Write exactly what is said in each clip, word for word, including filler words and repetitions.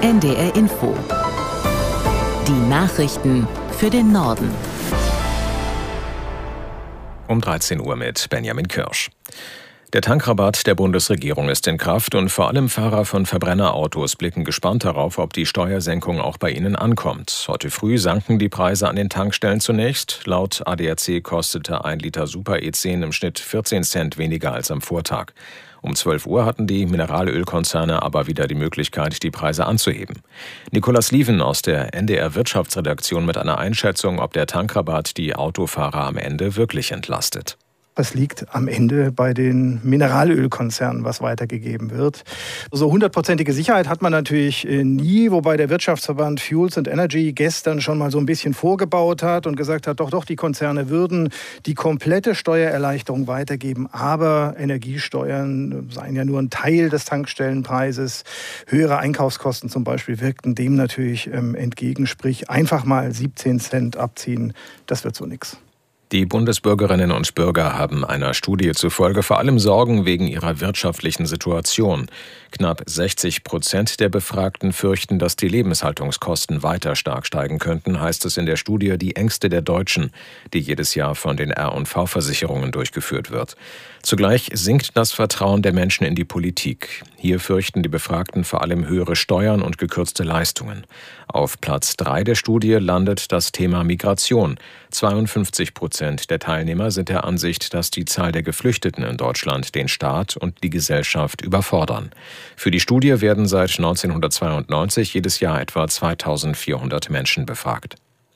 N D R Info. Die Nachrichten für den Norden. Um dreizehn Uhr mit Benjamin Kirsch. Der Tankrabatt der Bundesregierung ist in Kraft und vor allem Fahrer von Verbrennerautos blicken gespannt darauf, ob die Steuersenkung auch bei ihnen ankommt. Heute früh sanken die Preise an den Tankstellen zunächst. Laut A D A C kostete ein Liter Super E zehn im Schnitt vierzehn Cent weniger als am Vortag. Um zwölf Uhr hatten die Mineralölkonzerne aber wieder die Möglichkeit, die Preise anzuheben. Nicolas Lieven aus der N D R Wirtschaftsredaktion mit einer Einschätzung, ob der Tankrabatt die Autofahrer am Ende wirklich entlastet. Es liegt am Ende bei den Mineralölkonzernen, was weitergegeben wird. So hundertprozentige Sicherheit hat man natürlich nie, wobei der Wirtschaftsverband Fuels and Energy gestern schon mal so ein bisschen vorgebaut hat und gesagt hat, doch, doch, die Konzerne würden die komplette Steuererleichterung weitergeben, aber Energiesteuern seien ja nur ein Teil des Tankstellenpreises. Höhere Einkaufskosten zum Beispiel wirkten dem natürlich ähm, entgegen, sprich einfach mal siebzehn Cent abziehen, das wird so nix. Die Bundesbürgerinnen und Bürger haben einer Studie zufolge vor allem Sorgen wegen ihrer wirtschaftlichen Situation. Knapp sechzig Prozent der Befragten fürchten, dass die Lebenshaltungskosten weiter stark steigen könnten, heißt es in der Studie Die Ängste der Deutschen, die jedes Jahr von den R und V-Versicherungen durchgeführt wird. Zugleich sinkt das Vertrauen der Menschen in die Politik. Hier fürchten die Befragten vor allem höhere Steuern und gekürzte Leistungen. Auf Platz drei der Studie landet das Thema Migration. zweiundfünfzig Prozent der Teilnehmer sind der Ansicht, dass die Zahl der Geflüchteten in Deutschland den Staat und die Gesellschaft überfordern. Für die Studie werden seit neunzehnhundertzweiundneunzig jedes Jahr etwa zweitausendvierhundert Menschen befragt.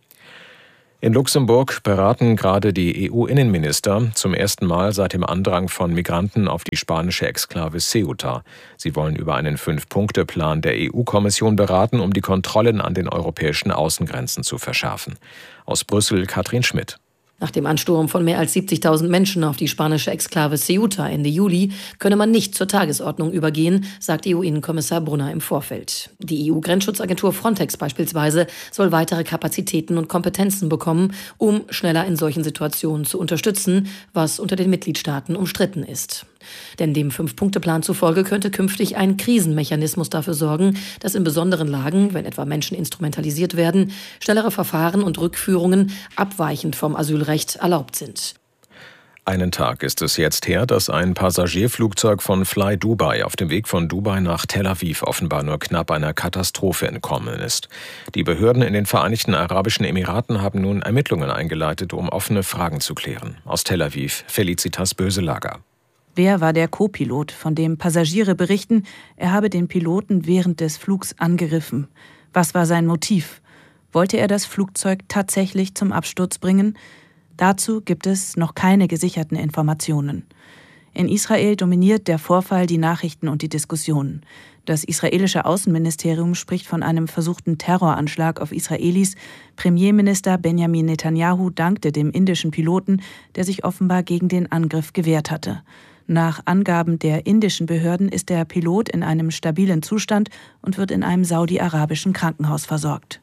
In Luxemburg beraten gerade die E U-Innenminister zum ersten Mal seit dem Andrang von Migranten auf die spanische Exklave Ceuta. Sie wollen über einen Fünf-Punkte-Plan der E U-Kommission beraten, um die Kontrollen an den europäischen Außengrenzen zu verschärfen. Aus Brüssel Katrin Schmidt. Nach dem Ansturm von mehr als siebzigtausend Menschen auf die spanische Exklave Ceuta Ende Juli könne man nicht zur Tagesordnung übergehen, sagt E U-Innenkommissar Brunner im Vorfeld. Die E U-Grenzschutzagentur Frontex beispielsweise soll weitere Kapazitäten und Kompetenzen bekommen, um schneller in solchen Situationen zu unterstützen, was unter den Mitgliedstaaten umstritten ist. Denn dem Fünf-Punkte-Plan zufolge könnte künftig ein Krisenmechanismus dafür sorgen, dass in besonderen Lagen, wenn etwa Menschen instrumentalisiert werden, schnellere Verfahren und Rückführungen abweichend vom Asylrecht erlaubt sind. Einen Tag ist es jetzt her, dass ein Passagierflugzeug von Fly Dubai auf dem Weg von Dubai nach Tel Aviv offenbar nur knapp einer Katastrophe entkommen ist. Die Behörden in den Vereinigten Arabischen Emiraten haben nun Ermittlungen eingeleitet, um offene Fragen zu klären. Aus Tel Aviv, Felicitas Böselager. Wer war der Co-Pilot, von dem Passagiere berichten, er habe den Piloten während des Flugs angegriffen? Was war sein Motiv? Wollte er das Flugzeug tatsächlich zum Absturz bringen? Dazu gibt es noch keine gesicherten Informationen. In Israel dominiert der Vorfall die Nachrichten und die Diskussionen. Das israelische Außenministerium spricht von einem versuchten Terroranschlag auf Israelis. Premierminister Benjamin Netanyahu dankte dem indischen Piloten, der sich offenbar gegen den Angriff gewehrt hatte. Nach Angaben der indischen Behörden ist der Pilot in einem stabilen Zustand und wird in einem saudi-arabischen Krankenhaus versorgt.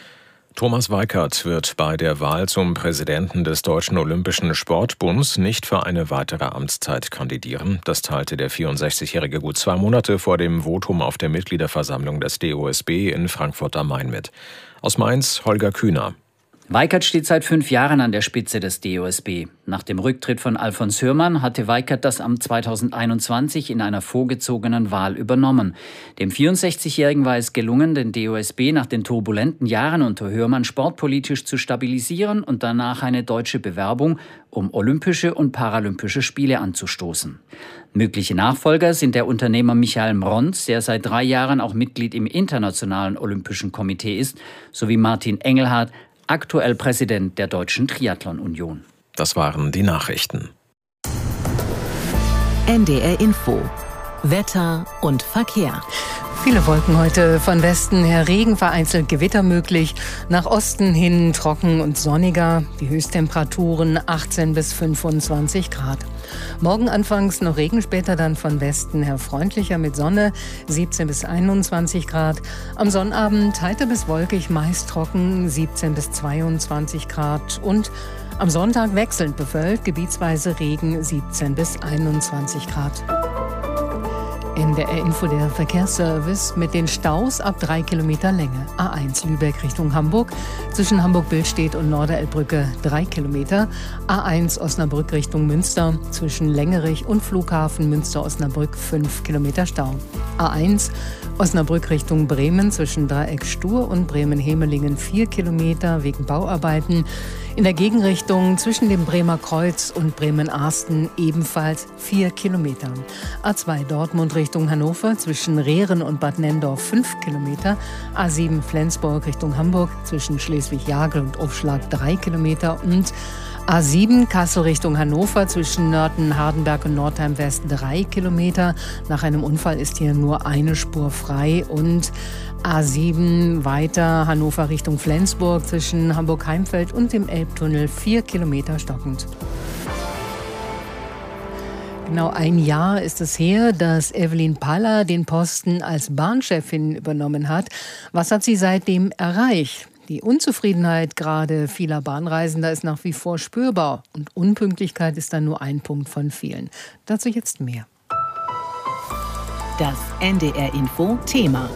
Thomas Weikert wird bei der Wahl zum Präsidenten des Deutschen Olympischen Sportbunds nicht für eine weitere Amtszeit kandidieren. Das teilte der vierundsechzigjährige gut zwei Monate vor dem Votum auf der Mitgliederversammlung des D O S B in Frankfurt am Main mit. Aus Mainz Holger Kühner. Weikert steht seit fünf Jahren an der Spitze des D O S B. Nach dem Rücktritt von Alfons Hürmann hatte Weikert das Amt zweitausendeinundzwanzig in einer vorgezogenen Wahl übernommen. Dem vierundsechzigjährigen war es gelungen, den D O S B nach den turbulenten Jahren unter Hürmann sportpolitisch zu stabilisieren und danach eine deutsche Bewerbung um Olympische und Paralympische Spiele anzustoßen. Mögliche Nachfolger sind der Unternehmer Michael Mronz, der seit drei Jahren auch Mitglied im Internationalen Olympischen Komitee ist, sowie Martin Engelhardt, aktuell Präsident der Deutschen Triathlon-Union. Das waren die Nachrichten. N D R Info. Wetter und Verkehr. Viele Wolken heute, von Westen her Regen, vereinzelt Gewitter möglich. Nach Osten hin trocken und sonniger. Die Höchsttemperaturen achtzehn bis fünfundzwanzig Grad. Morgen anfangs noch Regen, später dann von Westen her freundlicher mit Sonne, siebzehn bis einundzwanzig Grad. Am Sonnabend heiter bis wolkig, meist trocken, siebzehn bis zweiundzwanzig Grad. Und am Sonntag wechselnd bewölkt, gebietsweise Regen, siebzehn bis einundzwanzig Grad. N D R-Info der Verkehrsservice mit den Staus ab drei Kilometer Länge. A eins Lübeck Richtung Hamburg, zwischen Hamburg-Billstedt und Norderelbbrücke drei Kilometer. A eins Osnabrück Richtung Münster, zwischen Längerich und Flughafen Münster-Osnabrück fünf Kilometer Stau. A eins Osnabrück Richtung Bremen, zwischen Dreieck Stur und Bremen-Hemelingen vier Kilometer wegen Bauarbeiten. In der Gegenrichtung zwischen dem Bremer Kreuz und Bremen-Arsten ebenfalls vier Kilometer. A zwei Dortmund Richtung Hannover, zwischen Rehren und Bad Nenndorf fünf Kilometer. A sieben Flensburg Richtung Hamburg, zwischen Schleswig-Jagel und Aufschlag drei Kilometer. Und A sieben Kassel Richtung Hannover, zwischen Nörten, Hardenberg und Nordheim West drei Kilometer. Nach einem Unfall ist hier nur eine Spur frei. Und A sieben weiter Hannover Richtung Flensburg, zwischen Hamburg-Heimfeld und dem Elbtunnel vier Kilometer stockend. Genau ein Jahr ist es her, dass Evelyn Paller den Posten als Bahnchefin übernommen hat. Was hat sie seitdem erreicht? Die Unzufriedenheit gerade vieler Bahnreisender ist nach wie vor spürbar. Und Unpünktlichkeit ist dann nur ein Punkt von vielen. Dazu jetzt mehr. Das N D R-Info-Thema.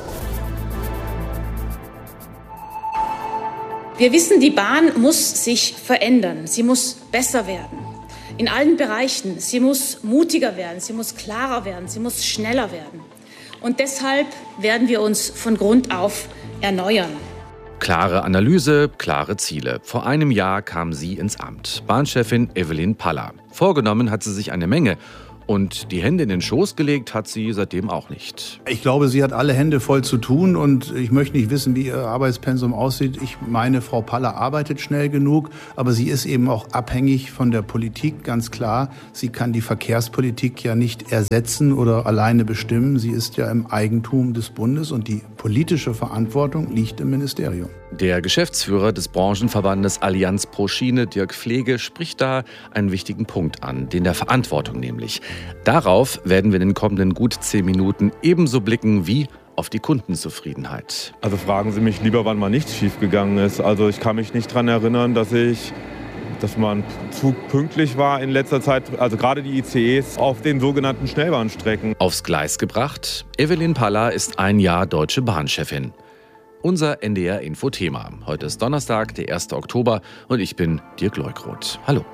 Wir wissen, die Bahn muss sich verändern. Sie muss besser werden. In allen Bereichen. Sie muss mutiger werden. Sie muss klarer werden. Sie muss schneller werden. Und deshalb werden wir uns von Grund auf erneuern. Klare Analyse, klare Ziele. Vor einem Jahr kam sie ins Amt. Bahnchefin Evelyn Paller. Vorgenommen hat sie sich eine Menge. Und die Hände in den Schoß gelegt hat sie seitdem auch nicht. Ich glaube, sie hat alle Hände voll zu tun und ich möchte nicht wissen, wie ihr Arbeitspensum aussieht. Ich meine, Frau Paller arbeitet schnell genug, aber sie ist eben auch abhängig von der Politik, ganz klar. Sie kann die Verkehrspolitik ja nicht ersetzen oder alleine bestimmen. Sie ist ja im Eigentum des Bundes und die politische Verantwortung liegt im Ministerium. Der Geschäftsführer des Branchenverbandes Allianz pro Schiene, Dirk Pflege, spricht da einen wichtigen Punkt an, den der Verantwortung nämlich. Darauf werden wir in den kommenden gut zehn Minuten ebenso blicken wie auf die Kundenzufriedenheit. Also fragen Sie mich lieber, wann mal nichts schiefgegangen ist. Also ich kann mich nicht daran erinnern, dass ich, dass man zu pünktlich war in letzter Zeit. Also gerade die I C Es auf den sogenannten Schnellbahnstrecken. Aufs Gleis gebracht, Evelyn Paller ist ein Jahr Deutsche Bahnchefin. Unser N D R-Info-Thema. Heute ist Donnerstag, der erste Oktober und ich bin Dirk Leukroth. Hallo.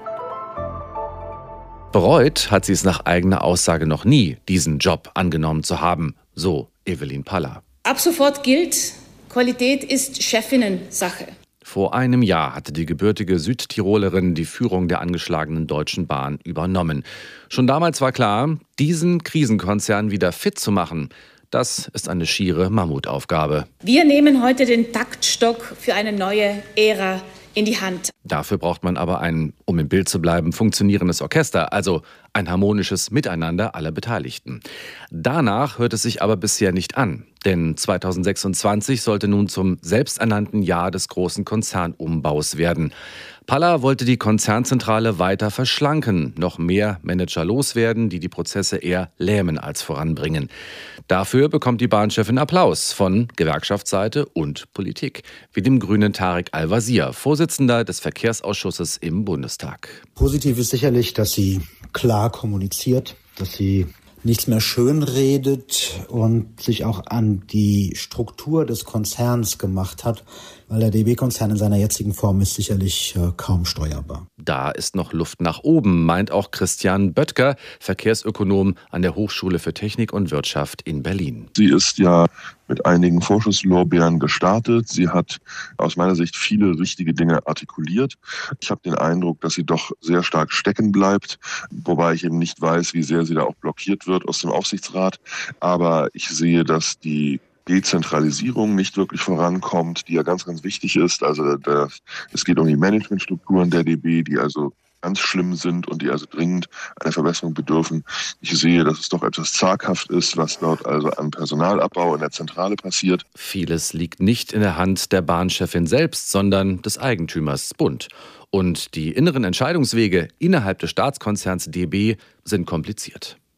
Bereut hat sie es nach eigener Aussage noch nie, diesen Job angenommen zu haben, so Evelyn Paller. Ab sofort gilt, Qualität ist Chefinnensache. Vor einem Jahr hatte die gebürtige Südtirolerin die Führung der angeschlagenen Deutschen Bahn übernommen. Schon damals war klar, diesen Krisenkonzern wieder fit zu machen, das ist eine schiere Mammutaufgabe. Wir nehmen heute den Taktstock für eine neue Ära in die Hand. Dafür braucht man aber ein, um im Bild zu bleiben, funktionierendes Orchester, also ein harmonisches Miteinander aller Beteiligten. Danach hört es sich aber bisher nicht an, denn zweitausendsechsundzwanzig sollte nun zum selbsternannten Jahr des großen Konzernumbaus werden. Paller wollte die Konzernzentrale weiter verschlanken, noch mehr Manager loswerden, die die Prozesse eher lähmen als voranbringen. Dafür bekommt die Bahnchefin Applaus von Gewerkschaftsseite und Politik, wie dem Grünen Tarek Al-Wazir, Vorsitzender des Verkehrsausschusses im Bundestag. Positiv ist sicherlich, dass sie klar kommuniziert, dass sie nichts mehr schönredet und sich auch an die Struktur des Konzerns gemacht hat, weil der D B-Konzern in seiner jetzigen Form ist sicherlich äh, kaum steuerbar. Da ist noch Luft nach oben, meint auch Christian Böttger, Verkehrsökonom an der Hochschule für Technik und Wirtschaft in Berlin. Sie ist ja mit einigen Vorschusslorbeeren gestartet. Sie hat aus meiner Sicht viele richtige Dinge artikuliert. Ich habe den Eindruck, dass sie doch sehr stark stecken bleibt, wobei ich eben nicht weiß, wie sehr sie da auch blockiert wird aus dem Aufsichtsrat. Aber ich sehe, dass die Dezentralisierung nicht wirklich vorankommt, die ja ganz, ganz wichtig ist. Also der, es geht um die Managementstrukturen der D B, die also ganz schlimm sind und die also dringend einer Verbesserung bedürfen. Ich sehe, dass es doch etwas zaghaft ist, was dort also an Personalabbau in der Zentrale passiert. Vieles liegt nicht in der Hand der Bahnchefin selbst, sondern des Eigentümers Bund. Und die inneren Entscheidungswege innerhalb des Staatskonzerns D B sind kompliziert.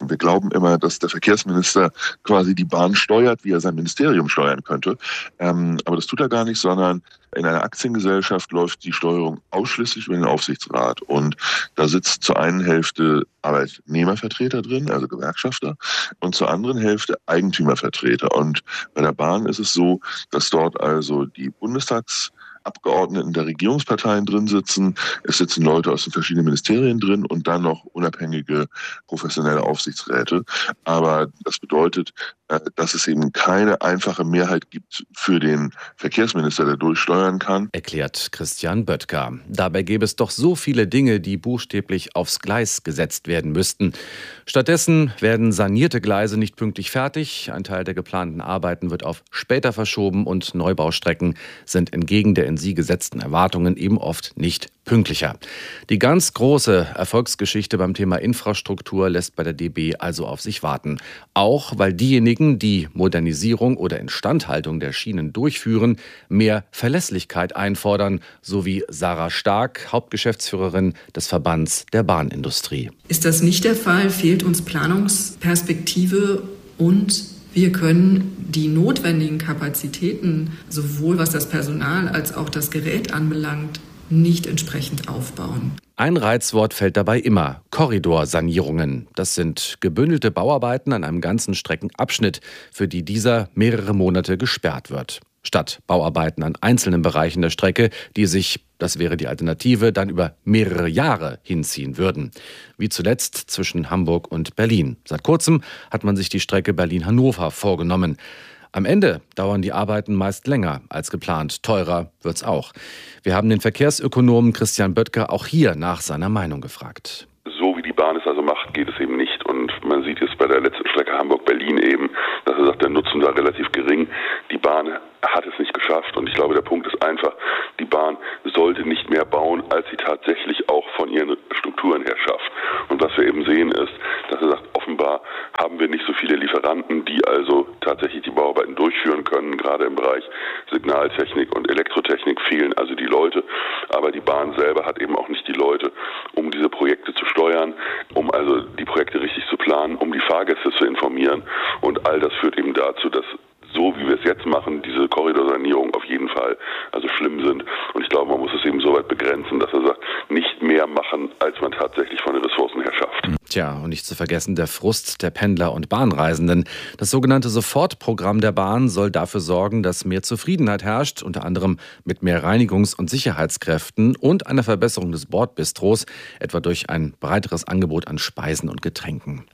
Wir glauben immer, dass der Verkehrsminister quasi die Bahn steuert, wie er sein Ministerium steuern könnte. Ähm, aber das tut er gar nicht, sondern in einer Aktiengesellschaft läuft die Steuerung ausschließlich über den Aufsichtsrat. Und da sitzt zur einen Hälfte Arbeitnehmervertreter drin, also Gewerkschafter, und zur anderen Hälfte Eigentümervertreter. Und bei der Bahn ist es so, dass dort also die Bundestags Abgeordneten der Regierungsparteien drin sitzen. Es sitzen Leute aus den verschiedenen Ministerien drin und dann noch unabhängige professionelle Aufsichtsräte. Aber das bedeutet, dass es eben keine einfache Mehrheit gibt für den Verkehrsminister, der durchsteuern kann. Erklärt Christian Böttger. Dabei gäbe es doch so viele Dinge, die buchstäblich aufs Gleis gesetzt werden müssten. Stattdessen werden sanierte Gleise nicht pünktlich fertig. Ein Teil der geplanten Arbeiten wird auf später verschoben und Neubaustrecken sind entgegen der in sie gesetzten Erwartungen eben oft nicht pünktlicher. Die ganz große Erfolgsgeschichte beim Thema Infrastruktur lässt bei der D B also auf sich warten. Auch weil diejenigen, die Modernisierung oder Instandhaltung der Schienen durchführen, mehr Verlässlichkeit einfordern, so wie Sarah Stark, Hauptgeschäftsführerin des Verbands der Bahnindustrie. Ist das nicht der Fall, fehlt uns Planungsperspektive und wir können die notwendigen Kapazitäten, sowohl was das Personal als auch das Gerät anbelangt, nicht entsprechend aufbauen. Ein Reizwort fällt dabei immer: Korridorsanierungen. Das sind gebündelte Bauarbeiten an einem ganzen Streckenabschnitt, für die dieser mehrere Monate gesperrt wird. Statt Bauarbeiten an einzelnen Bereichen der Strecke, die sich, das wäre die Alternative, dann über mehrere Jahre hinziehen würden. Wie zuletzt zwischen Hamburg und Berlin. Seit kurzem hat man sich die Strecke Berlin-Hannover vorgenommen. Am Ende dauern die Arbeiten meist länger als geplant. Teurer wird's auch. Wir haben den Verkehrsökonomen Christian Böttger auch hier nach seiner Meinung gefragt. So wie die Bahn es also macht, geht es eben nicht. Und man sieht es bei der letzten Strecke Hamburg-Berlin eben, dass er sagt, der Nutzen war relativ gering. Die Bahn hat es nicht geschafft. Und ich glaube, der Punkt ist einfach, die Bahn sollte nicht mehr bauen, als sie tatsächlich auch von ihren Strukturen her schafft. Und was wir eben sehen ist, dass er sagt, offenbar haben wir nicht so viele Lieferanten, die also tatsächlich die Bauarbeiten durchführen können. Gerade im Bereich Signaltechnik und Elektrotechnik fehlen also die Leute. Aber die Bahn selber hat eben auch nicht die Leute, um diese Projekte zu steuern, um also die Projekte richtig zu planen, um die Fahrgäste zu informieren. Und all das führt eben dazu, dass so wie wir es jetzt machen, diese Korridorsanierungen auf jeden Fall also schlimm sind. Und ich glaube, man muss es eben so weit begrenzen, dass er sagt, nicht mehr machen, als man tatsächlich von den Ressourcen her schafft. Tja, und nicht zu vergessen der Frust der Pendler und Bahnreisenden. Das sogenannte Sofortprogramm der Bahn soll dafür sorgen, dass mehr Zufriedenheit herrscht, unter anderem mit mehr Reinigungs- und Sicherheitskräften und einer Verbesserung des Bordbistros, etwa durch ein breiteres Angebot an Speisen und Getränken.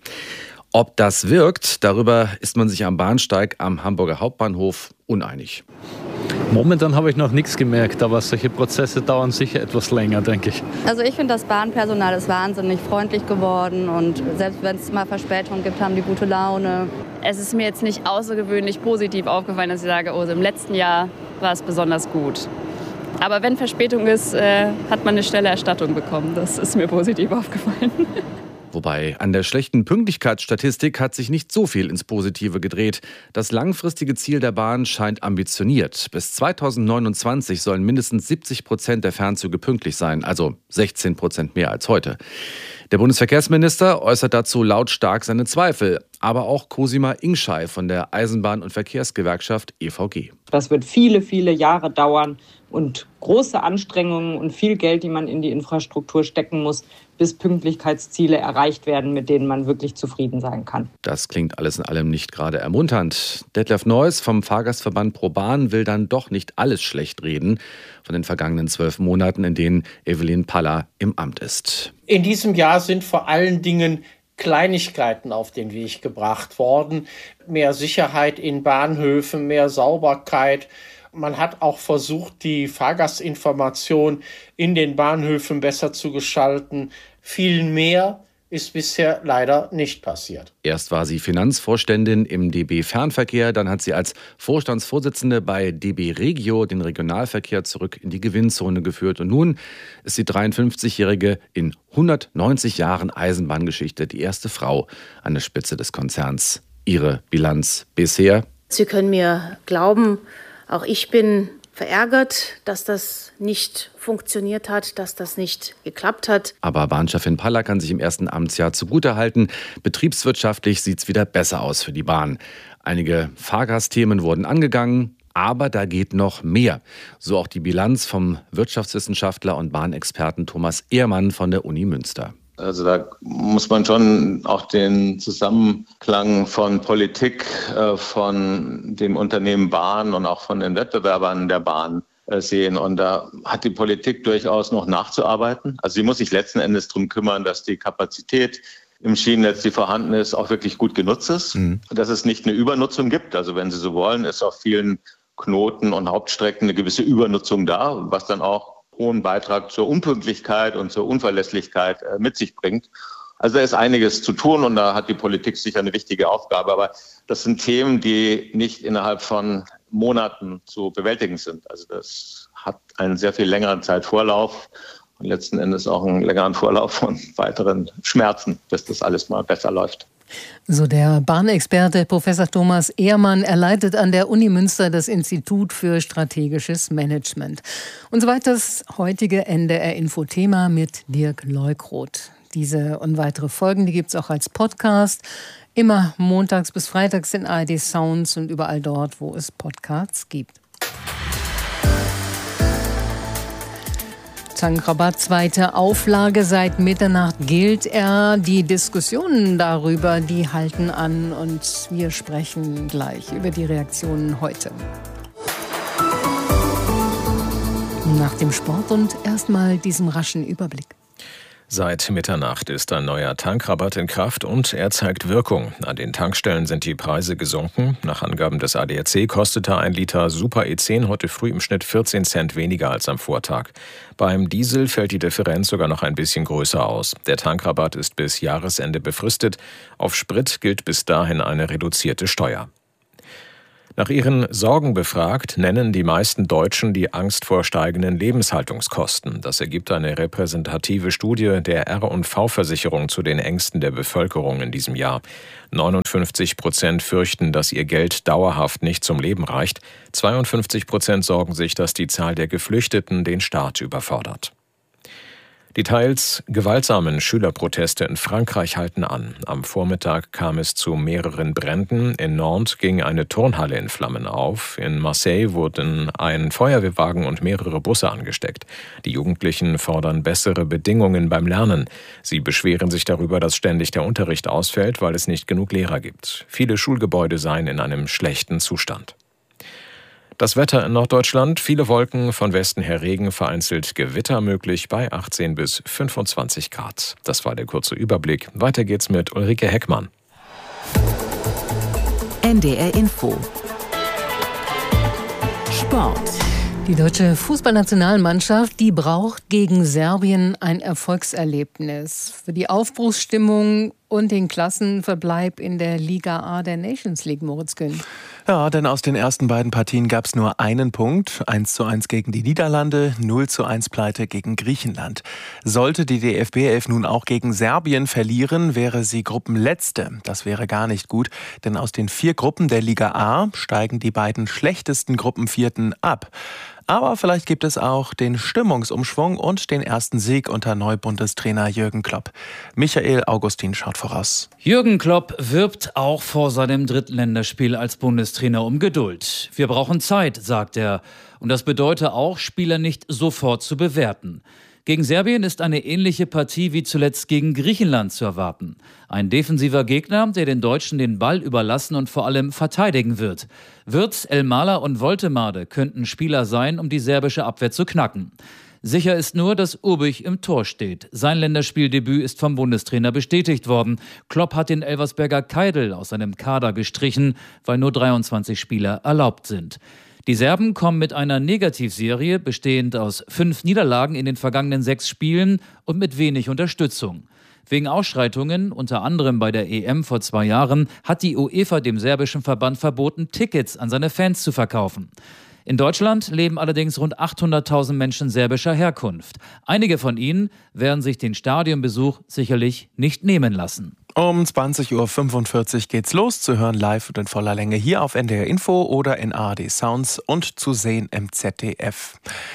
Ob das wirkt, darüber ist man sich am Bahnsteig am Hamburger Hauptbahnhof uneinig. Momentan habe ich noch nichts gemerkt, aber solche Prozesse dauern sicher etwas länger, denke ich. Also ich finde, das Bahnpersonal ist wahnsinnig freundlich geworden und selbst wenn es mal Verspätungen gibt, haben die gute Laune. Es ist mir jetzt nicht außergewöhnlich positiv aufgefallen, dass ich sage, oh, im letzten Jahr war es besonders gut. Aber wenn Verspätung ist, äh, hat man eine schnelle Erstattung bekommen. Das ist mir positiv aufgefallen. Wobei an der schlechten Pünktlichkeitsstatistik hat sich nicht so viel ins Positive gedreht. Das langfristige Ziel der Bahn scheint ambitioniert. Bis zweitausendneunundzwanzig sollen mindestens siebzig Prozent der Fernzüge pünktlich sein, also sechzehn Prozent mehr als heute. Der Bundesverkehrsminister äußert dazu lautstark seine Zweifel. Aber auch Cosima Ingschei von der Eisenbahn- und Verkehrsgewerkschaft E V G. Das wird viele, viele Jahre dauern und große Anstrengungen und viel Geld, die man in die Infrastruktur stecken muss, bis Pünktlichkeitsziele erreicht werden, mit denen man wirklich zufrieden sein kann. Das klingt alles in allem nicht gerade ermunternd. Detlef Neuss vom Fahrgastverband ProBahn will dann doch nicht alles schlecht reden von den vergangenen zwölf Monaten, in denen Evelyn Paller im Amt ist. In diesem Jahr sind vor allen Dingen Kleinigkeiten auf den Weg gebracht worden. Mehr Sicherheit in Bahnhöfen, mehr Sauberkeit. Man hat auch versucht, die Fahrgastinformation in den Bahnhöfen besser zu gestalten. Viel mehr ist bisher leider nicht passiert. Erst war sie Finanzvorständin im D B Fernverkehr, dann hat sie als Vorstandsvorsitzende bei D B Regio den Regionalverkehr zurück in die Gewinnzone geführt. Und nun ist die dreiundfünfzigjährige in hundertneunzig Jahren Eisenbahngeschichte die erste Frau an der Spitze des Konzerns. Ihre Bilanz bisher? Sie können mir glauben, auch ich bin verärgert, dass das nicht funktioniert hat, dass das nicht geklappt hat. Aber Bahnchefin Paller kann sich im ersten Amtsjahr zugutehalten. Betriebswirtschaftlich sieht es wieder besser aus für die Bahn. Einige Fahrgastthemen wurden angegangen, aber da geht noch mehr. So auch die Bilanz vom Wirtschaftswissenschaftler und Bahnexperten Thomas Ehrmann von der Uni Münster. Also da muss man schon auch den Zusammenklang von Politik, von dem Unternehmen Bahn und auch von den Wettbewerbern der Bahn sehen. Und da hat die Politik durchaus noch nachzuarbeiten. Also sie muss sich letzten Endes darum kümmern, dass die Kapazität im Schienennetz, die vorhanden ist, auch wirklich gut genutzt ist. Mhm. Dass es nicht eine Übernutzung gibt. Also wenn Sie so wollen, ist auf vielen Knoten und Hauptstrecken eine gewisse Übernutzung da, was dann auch hohen Beitrag zur Unpünktlichkeit und zur Unverlässlichkeit äh, mit sich bringt. Also da ist einiges zu tun und da hat die Politik sicher eine wichtige Aufgabe. Aber das sind Themen, die nicht innerhalb von Monaten zu bewältigen sind. Also das hat einen sehr viel längeren Zeitvorlauf und letzten Endes auch einen längeren Vorlauf von weiteren Schmerzen, bis das alles mal besser läuft. So der Bahnexperte Professor Thomas Ehrmann. Er leitet an der Uni Münster das Institut für strategisches Management. Und soweit das heutige N D R-Info-Thema mit Dirk Leukroth. Diese und weitere Folgen, die gibt es auch als Podcast. Immer montags bis freitags in A R D Sounds und überall dort, wo es Podcasts gibt. Tankrabatt, zweite Auflage. Seit Mitternacht gilt er. Die Diskussionen darüber, die halten an. Und wir sprechen gleich über die Reaktionen heute. Nach dem Sport und erstmal diesem raschen Überblick. Seit Mitternacht ist ein neuer Tankrabatt in Kraft und er zeigt Wirkung. An den Tankstellen sind die Preise gesunken. Nach Angaben des A D A C kostete ein Liter Super E zehn heute früh im Schnitt vierzehn Cent weniger als am Vortag. Beim Diesel fällt die Differenz sogar noch ein bisschen größer aus. Der Tankrabatt ist bis Jahresende befristet. Auf Sprit gilt bis dahin eine reduzierte Steuer. Nach ihren Sorgen befragt, nennen die meisten Deutschen die Angst vor steigenden Lebenshaltungskosten. Das ergibt eine repräsentative Studie der R und V-Versicherung zu den Ängsten der Bevölkerung in diesem Jahr. neunundfünfzig Prozent fürchten, dass ihr Geld dauerhaft nicht zum Leben reicht. zweiundfünfzig Prozent sorgen sich, dass die Zahl der Geflüchteten den Staat überfordert. Die teils gewaltsamen Schülerproteste in Frankreich halten an. Am Vormittag kam es zu mehreren Bränden. In Nantes ging eine Turnhalle in Flammen auf. In Marseille wurden ein Feuerwehrwagen und mehrere Busse angesteckt. Die Jugendlichen fordern bessere Bedingungen beim Lernen. Sie beschweren sich darüber, dass ständig der Unterricht ausfällt, weil es nicht genug Lehrer gibt. Viele Schulgebäude seien in einem schlechten Zustand. Das Wetter in Norddeutschland, viele Wolken, von Westen her Regen, vereinzelt Gewitter möglich bei achtzehn bis fünfundzwanzig Grad. Das war der kurze Überblick. Weiter geht's mit Ulrike Heckmann. N D R Info. Sport. Die deutsche Fußballnationalmannschaft, die braucht gegen Serbien ein Erfolgserlebnis für die Aufbruchsstimmung und den Klassenverbleib in der Liga A der Nations League, Moritz Kühn. Ja, denn aus den ersten beiden Partien gab es nur einen Punkt. eins zu eins gegen die Niederlande, null zu eins Pleite gegen Griechenland. Sollte die D F B elf nun auch gegen Serbien verlieren, wäre sie Gruppenletzte. Das wäre gar nicht gut, denn aus den vier Gruppen der Liga A steigen die beiden schlechtesten Gruppenvierten ab. Aber vielleicht gibt es auch den Stimmungsumschwung und den ersten Sieg unter Neubundestrainer Jürgen Klopp. Michael Augustin schaut voraus. Jürgen Klopp wirbt auch vor seinem Drittländerspiel als Bundestrainer um Geduld. Wir brauchen Zeit, sagt er. Und das bedeutet auch, Spieler nicht sofort zu bewerten. Gegen Serbien ist eine ähnliche Partie wie zuletzt gegen Griechenland zu erwarten. Ein defensiver Gegner, der den Deutschen den Ball überlassen und vor allem verteidigen wird. Wirtz, Elmala und Woltemade könnten Spieler sein, um die serbische Abwehr zu knacken. Sicher ist nur, dass Urbich im Tor steht. Sein Länderspieldebüt ist vom Bundestrainer bestätigt worden. Klopp hat den Elversberger Keidl aus seinem Kader gestrichen, weil nur dreiundzwanzig Spieler erlaubt sind. Die Serben kommen mit einer Negativserie, bestehend aus fünf Niederlagen in den vergangenen sechs Spielen und mit wenig Unterstützung. Wegen Ausschreitungen, unter anderem bei der E M vor zwei Jahren, hat die UEFA dem serbischen Verband verboten, Tickets an seine Fans zu verkaufen. In Deutschland leben allerdings rund achthunderttausend Menschen serbischer Herkunft. Einige von ihnen werden sich den Stadionbesuch sicherlich nicht nehmen lassen. Um zwanzig Uhr fünfundvierzig geht's los, zu hören live und in voller Länge hier auf N D R Info oder in A R D Sounds und zu sehen im Z D F.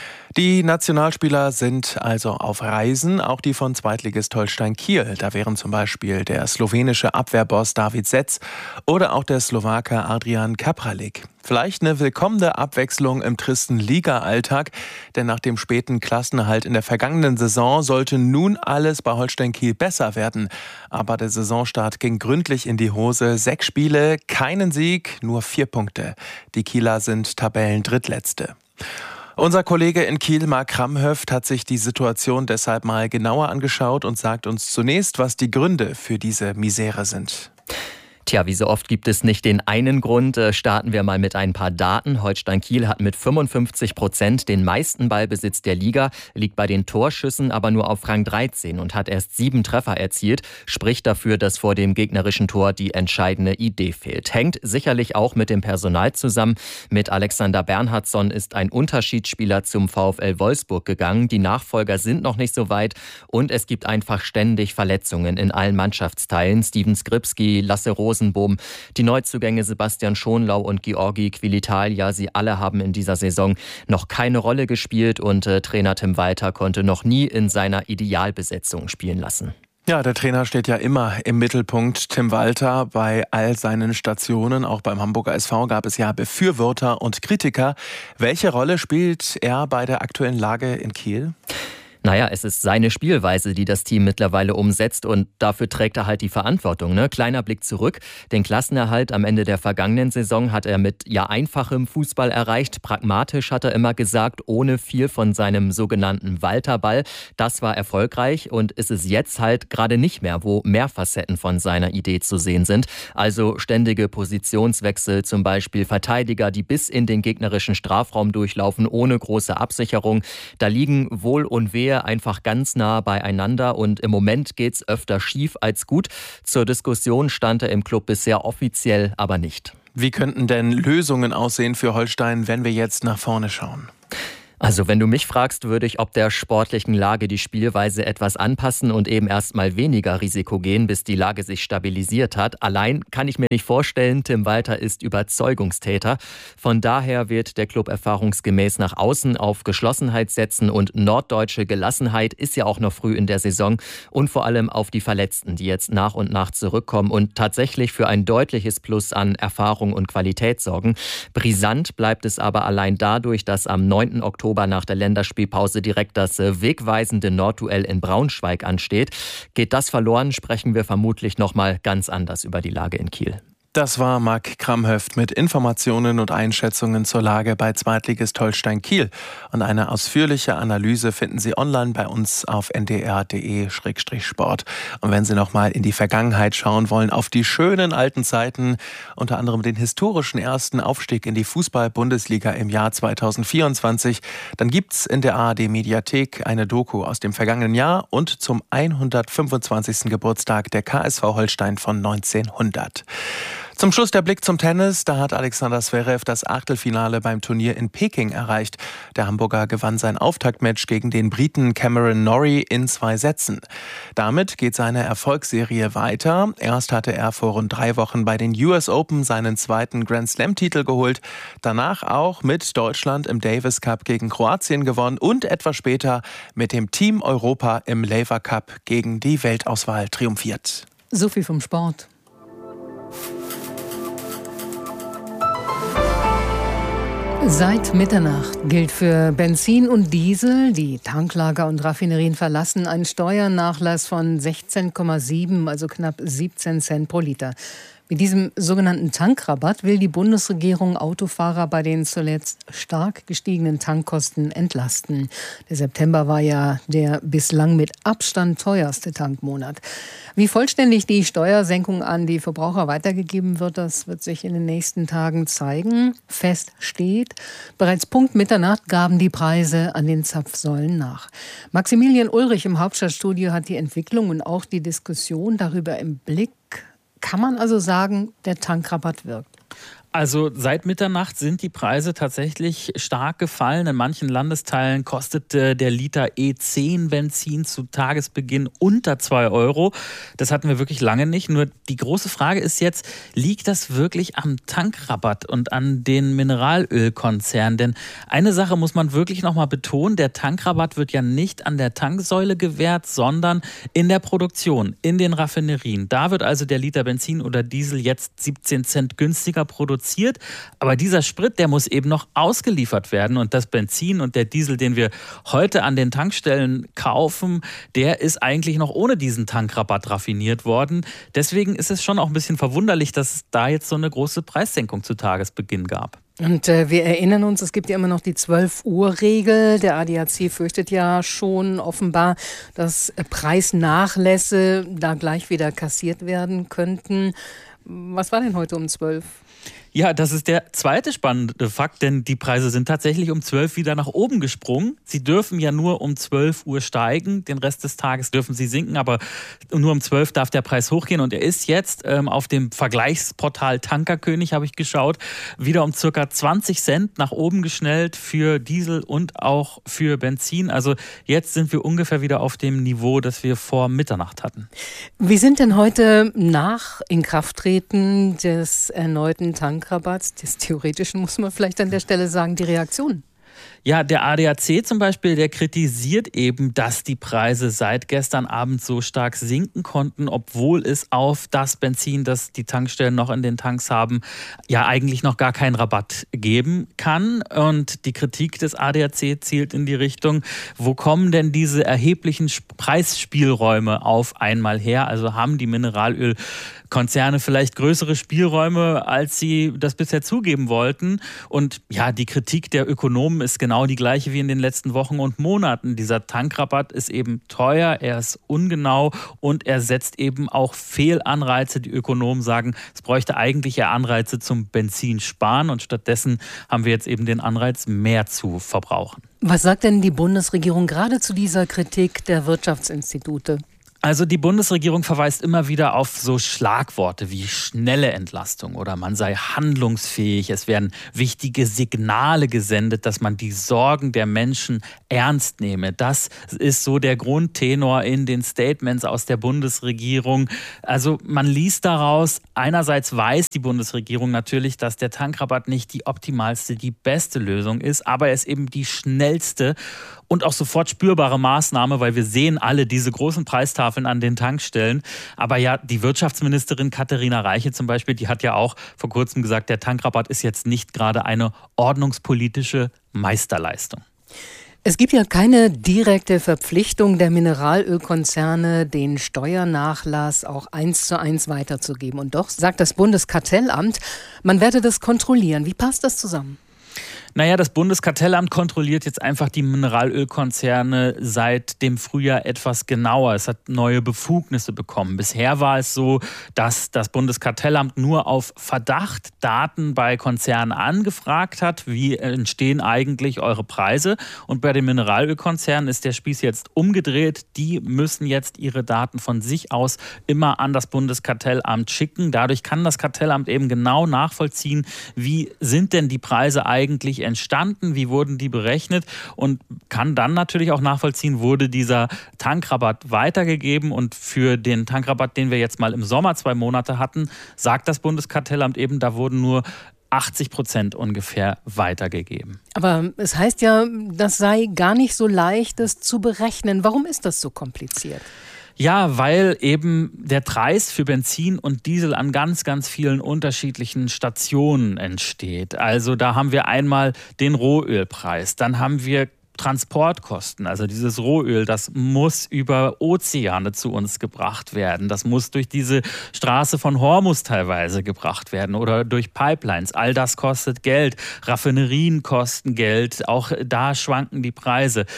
Die Nationalspieler sind also auf Reisen, auch die von Zweitligist Holstein Kiel. Da wären zum Beispiel der slowenische Abwehrboss David Setz oder auch der Slowake Adrian Kapralik. Vielleicht eine willkommene Abwechslung im tristen Liga-Alltag, denn nach dem späten Klassenerhalt in der vergangenen Saison sollte nun alles bei Holstein Kiel besser werden. Aber der Saisonstart ging gründlich in die Hose. Sechs Spiele, keinen Sieg, nur vier Punkte. Die Kieler sind Tabellendrittletzte. Unser Kollege in Kiel, Marc Kramhöft, hat sich die Situation deshalb mal genauer angeschaut und sagt uns zunächst, was die Gründe für diese Misere sind. Tja, wie so oft gibt es nicht den einen Grund. Starten wir mal mit ein paar Daten. Holstein Kiel hat mit fünfundfünfzig Prozent den meisten Ballbesitz der Liga, liegt bei den Torschüssen aber nur auf Rang dreizehn und hat erst sieben Treffer erzielt. Spricht dafür, dass vor dem gegnerischen Tor die entscheidende Idee fehlt. Hängt sicherlich auch mit dem Personal zusammen. Mit Alexander Bernhardsson ist ein Unterschiedsspieler zum VfL Wolfsburg gegangen. Die Nachfolger sind noch nicht so weit und es gibt einfach ständig Verletzungen in allen Mannschaftsteilen. Steven Skripski, Lasse Rosenbohm, die Neuzugänge Sebastian Schonlau und Georgi Quilitalia, sie alle haben in dieser Saison noch keine Rolle gespielt und äh, Trainer Tim Walter konnte noch nie in seiner Idealbesetzung spielen lassen. Ja, der Trainer steht ja immer im Mittelpunkt. Tim Walter, bei all seinen Stationen, auch beim Hamburger S V, gab es ja Befürworter und Kritiker. Welche Rolle spielt er bei der aktuellen Lage in Kiel? Naja, es ist seine Spielweise, die das Team mittlerweile umsetzt und dafür trägt er halt die Verantwortung. Ne? Kleiner Blick zurück. Den Klassenerhalt am Ende der vergangenen Saison hat er mit ja einfachem Fußball erreicht. Pragmatisch hat er immer gesagt, ohne viel von seinem sogenannten Walterball. Das war erfolgreich und ist es jetzt halt gerade nicht mehr, wo mehr Facetten von seiner Idee zu sehen sind. Also ständige Positionswechsel, zum Beispiel Verteidiger, die bis in den gegnerischen Strafraum durchlaufen, ohne große Absicherung. Da liegen Wohl und Wehe einfach ganz nah beieinander und im Moment geht's öfter schief als gut. Zur Diskussion stand er im Club bisher offiziell aber nicht. Wie könnten denn Lösungen aussehen für Holstein, wenn wir jetzt nach vorne schauen? Also wenn du mich fragst, würde ich ob der sportlichen Lage die Spielweise etwas anpassen und eben erstmal weniger Risiko gehen, bis die Lage sich stabilisiert hat. Allein kann ich mir nicht vorstellen, Tim Walter ist Überzeugungstäter. Von daher wird der Club erfahrungsgemäß nach außen auf Geschlossenheit setzen und norddeutsche Gelassenheit ist ja auch noch früh in der Saison und vor allem auf die Verletzten, die jetzt nach und nach zurückkommen und tatsächlich für ein deutliches Plus an Erfahrung und Qualität sorgen. Brisant bleibt es aber allein dadurch, dass am neunten Oktober nach der Länderspielpause direkt das wegweisende Nordduell in Braunschweig ansteht. Geht das verloren, sprechen wir vermutlich noch mal ganz anders über die Lage in Kiel. Das war Marc Kramhöft mit Informationen und Einschätzungen zur Lage bei Zweitligist Holstein Kiel. Und eine ausführliche Analyse finden Sie online bei uns auf n d r punkt d e Schrägstrich sport. Und wenn Sie noch mal in die Vergangenheit schauen wollen, auf die schönen alten Zeiten, unter anderem den historischen ersten Aufstieg in die Fußball-Bundesliga im Jahr zweitausendvierundzwanzig, dann gibt's in der A R D-Mediathek eine Doku aus dem vergangenen Jahr und zum hundertfünfundzwanzigsten Geburtstag der K S V Holstein von neunzehnhundert. Zum Schluss der Blick zum Tennis. Da hat Alexander Zverev das Achtelfinale beim Turnier in Peking erreicht. Der Hamburger gewann sein Auftaktmatch gegen den Briten Cameron Norrie in zwei Sätzen. Damit geht seine Erfolgsserie weiter. Erst hatte er vor rund drei Wochen bei den U S Open seinen zweiten Grand Slam-Titel geholt. Danach auch mit Deutschland im Davis Cup gegen Kroatien gewonnen und etwas später mit dem Team Europa im Laver Cup gegen die Weltauswahl triumphiert. So viel vom Sport. Seit Mitternacht gilt für Benzin und Diesel, die Tanklager und Raffinerien verlassen, ein Steuernachlass von sechzehn Komma sieben, also knapp siebzehn Cent pro Liter. Mit diesem sogenannten Tankrabatt will die Bundesregierung Autofahrer bei den zuletzt stark gestiegenen Tankkosten entlasten. Der September war ja der bislang mit Abstand teuerste Tankmonat. Wie vollständig die Steuersenkung an die Verbraucher weitergegeben wird, das wird sich in den nächsten Tagen zeigen. Fest steht, bereits Punkt Mitternacht gaben die Preise an den Zapfsäulen nach. Maximilian Ulrich im Hauptstadtstudio hat die Entwicklung und auch die Diskussion darüber im Blick. Kann man also sagen, der Tankrabatt wirkt? Also seit Mitternacht sind die Preise tatsächlich stark gefallen. In manchen Landesteilen kostete der Liter E zehn Benzin zu Tagesbeginn unter zwei Euro. Das hatten wir wirklich lange nicht. Nur die große Frage ist jetzt, liegt das wirklich am Tankrabatt und an den Mineralölkonzernen? Denn eine Sache muss man wirklich nochmal betonen, der Tankrabatt wird ja nicht an der Tanksäule gewährt, sondern in der Produktion, in den Raffinerien. Da wird also der Liter Benzin oder Diesel jetzt siebzehn Cent günstiger produziert. Aber dieser Sprit, der muss eben noch ausgeliefert werden. Und das Benzin und der Diesel, den wir heute an den Tankstellen kaufen, der ist eigentlich noch ohne diesen Tankrabatt raffiniert worden. Deswegen ist es schon auch ein bisschen verwunderlich, dass es da jetzt so eine große Preissenkung zu Tagesbeginn gab. Und äh, wir erinnern uns, es gibt ja immer noch die zwölf Uhr Regel. Der A D A C fürchtet ja schon offenbar, dass Preisnachlässe da gleich wieder kassiert werden könnten. Was war denn heute um zwölf? Ja, das ist der zweite spannende Fakt, denn die Preise sind tatsächlich um zwölf wieder nach oben gesprungen. Sie dürfen ja nur um zwölf Uhr steigen, den Rest des Tages dürfen sie sinken, aber nur um zwölf darf der Preis hochgehen und er ist jetzt ähm, auf dem Vergleichsportal Tankerkönig, habe ich geschaut, wieder um circa zwanzig Cent nach oben geschnellt für Diesel und auch für Benzin. Also jetzt sind wir ungefähr wieder auf dem Niveau, das wir vor Mitternacht hatten. Wie sind denn heute nach Inkrafttreten des erneuten Tankrabatts, des theoretischen, muss man vielleicht an der Stelle sagen, die Reaktionen? Ja, der A D A C zum Beispiel, der kritisiert eben, dass die Preise seit gestern Abend so stark sinken konnten, obwohl es auf das Benzin, das die Tankstellen noch in den Tanks haben, ja eigentlich noch gar keinen Rabatt geben kann. Und die Kritik des A D A C zielt in die Richtung, wo kommen denn diese erheblichen Preisspielräume auf einmal her? Also haben die Mineralölkonzerne vielleicht größere Spielräume, als sie das bisher zugeben wollten? Und ja, die Kritik der Ökonomen ist genau die gleiche wie in den letzten Wochen und Monaten. Dieser Tankrabatt ist eben teuer, er ist ungenau und er setzt eben auch Fehlanreize. Die Ökonomen sagen, es bräuchte eigentlich eher Anreize zum Benzinsparen und stattdessen haben wir jetzt eben den Anreiz, mehr zu verbrauchen. Was sagt denn die Bundesregierung gerade zu dieser Kritik der Wirtschaftsinstitute? Also die Bundesregierung verweist immer wieder auf so Schlagworte wie schnelle Entlastung oder man sei handlungsfähig. Es werden wichtige Signale gesendet, dass man die Sorgen der Menschen ernst nehme. Das ist so der Grundtenor in den Statements aus der Bundesregierung. Also man liest daraus, einerseits weiß die Bundesregierung natürlich, dass der Tankrabatt nicht die optimalste, die beste Lösung ist, aber er ist eben die schnellste und auch sofort spürbare Maßnahme, weil wir sehen alle diese großen Preistafeln an den Tankstellen. Aber ja, die Wirtschaftsministerin Katharina Reiche zum Beispiel, die hat ja auch vor kurzem gesagt, der Tankrabatt ist jetzt nicht gerade eine ordnungspolitische Meisterleistung. Es gibt ja keine direkte Verpflichtung der Mineralölkonzerne, den Steuernachlass auch eins zu eins weiterzugeben. Und doch sagt das Bundeskartellamt, man werde das kontrollieren. Wie passt das zusammen? Naja, das Bundeskartellamt kontrolliert jetzt einfach die Mineralölkonzerne seit dem Frühjahr etwas genauer. Es hat neue Befugnisse bekommen. Bisher war es so, dass das Bundeskartellamt nur auf Verdacht Daten bei Konzernen angefragt hat. Wie entstehen eigentlich eure Preise? Und bei den Mineralölkonzernen ist der Spieß jetzt umgedreht. Die müssen jetzt ihre Daten von sich aus immer an das Bundeskartellamt schicken. Dadurch kann das Kartellamt eben genau nachvollziehen, wie sind denn die Preise eigentlich entstanden, wie wurden die berechnet und kann dann natürlich auch nachvollziehen, wurde dieser Tankrabatt weitergegeben und für den Tankrabatt, den wir jetzt mal im Sommer zwei Monate hatten, sagt das Bundeskartellamt eben, da wurden nur achtzig Prozent ungefähr weitergegeben. Aber es heißt ja, das sei gar nicht so leicht, das zu berechnen. Warum ist das so kompliziert? Ja, weil eben der Preis für Benzin und Diesel an ganz, ganz vielen unterschiedlichen Stationen entsteht. Also da haben wir einmal den Rohölpreis, dann haben wir Transportkosten, also dieses Rohöl, das muss über Ozeane zu uns gebracht werden. Das muss durch diese Straße von Hormuz teilweise gebracht werden oder durch Pipelines. All das kostet Geld. Raffinerien kosten Geld. Auch da schwanken die Preise.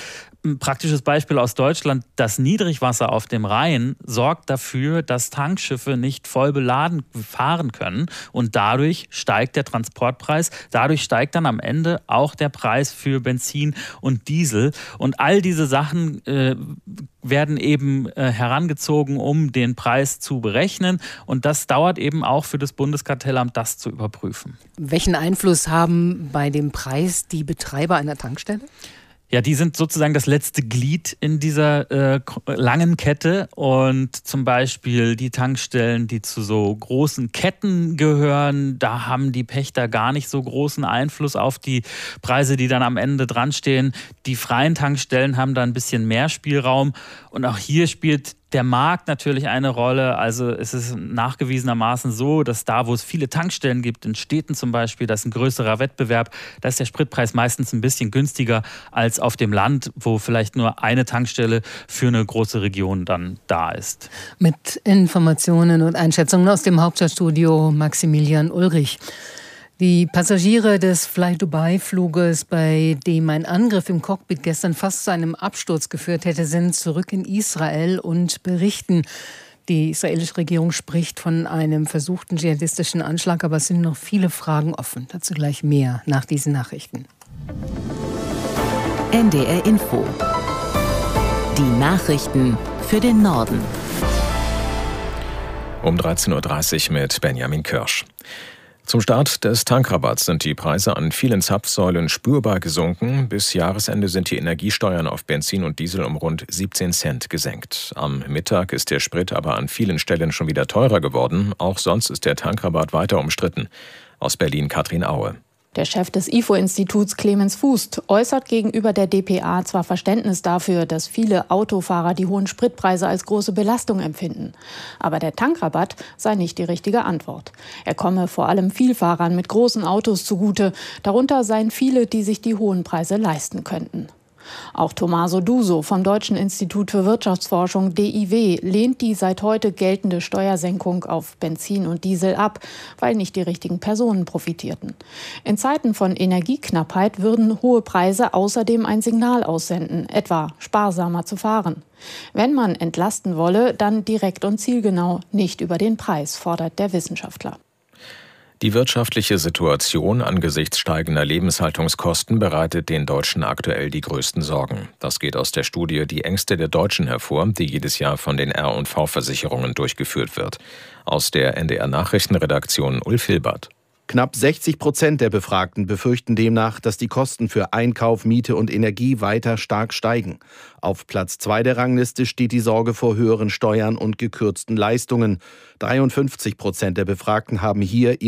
Ein praktisches Beispiel aus Deutschland: Das Niedrigwasser auf dem Rhein sorgt dafür, dass Tankschiffe nicht voll beladen fahren können und dadurch steigt der Transportpreis. Dadurch steigt dann am Ende auch der Preis für Benzin und Diesel. Und all diese Sachen äh, werden eben äh, herangezogen, um den Preis zu berechnen. Und das dauert eben auch für das Bundeskartellamt, das zu überprüfen. Welchen Einfluss haben bei dem Preis die Betreiber einer Tankstelle? Ja, die sind sozusagen das letzte Glied in dieser äh, langen Kette, und zum Beispiel die Tankstellen, die zu so großen Ketten gehören, da haben die Pächter gar nicht so großen Einfluss auf die Preise, die dann am Ende dran stehen. Die freien Tankstellen haben da ein bisschen mehr Spielraum, und auch hier spielt der Markt natürlich eine Rolle. Also es ist nachgewiesenermaßen so, dass da, wo es viele Tankstellen gibt, in Städten zum Beispiel, das ist ein größerer Wettbewerb, da ist der Spritpreis meistens ein bisschen günstiger als auf dem Land, wo vielleicht nur eine Tankstelle für eine große Region dann da ist. Mit Informationen und Einschätzungen aus dem Hauptstadtstudio Maximilian Ulrich. Die Passagiere des Fly-Dubai-Fluges, bei dem ein Angriff im Cockpit gestern fast zu einem Absturz geführt hätte, sind zurück in Israel und berichten. Die israelische Regierung spricht von einem versuchten dschihadistischen Anschlag, aber es sind noch viele Fragen offen. Dazu gleich mehr nach diesen Nachrichten. N D R Info. Die Nachrichten für den Norden. Um dreizehn Uhr dreißig mit Benjamin Kirsch. Zum Start des Tankrabatts sind die Preise an vielen Zapfsäulen spürbar gesunken. Bis Jahresende sind die Energiesteuern auf Benzin und Diesel um rund siebzehn Cent gesenkt. Am Mittag ist der Sprit aber an vielen Stellen schon wieder teurer geworden. Auch sonst ist der Tankrabatt weiter umstritten. Aus Berlin Katrin Aue. Der Chef des I F O-Instituts Clemens Fußt äußert gegenüber der d p a zwar Verständnis dafür, dass viele Autofahrer die hohen Spritpreise als große Belastung empfinden. Aber der Tankrabatt sei nicht die richtige Antwort. Er komme vor allem Vielfahrern mit großen Autos zugute. Darunter seien viele, die sich die hohen Preise leisten könnten. Auch Tommaso Duso vom Deutschen Institut für Wirtschaftsforschung D I W lehnt die seit heute geltende Steuersenkung auf Benzin und Diesel ab, weil nicht die richtigen Personen profitierten. In Zeiten von Energieknappheit würden hohe Preise außerdem ein Signal aussenden, etwa sparsamer zu fahren. Wenn man entlasten wolle, dann direkt und zielgenau, nicht über den Preis, fordert der Wissenschaftler. Die wirtschaftliche Situation angesichts steigender Lebenshaltungskosten bereitet den Deutschen aktuell die größten Sorgen. Das geht aus der Studie Die Ängste der Deutschen hervor, die jedes Jahr von den R und V-Versicherungen durchgeführt wird. Aus der N D R-Nachrichtenredaktion Ulf Hilbert. Knapp sechzig Prozent der Befragten befürchten demnach, dass die Kosten für Einkauf, Miete und Energie weiter stark steigen. Auf Platz zwei der Rangliste steht die Sorge vor höheren Steuern und gekürzten Leistungen. dreiundfünfzig Prozent der Befragten haben hier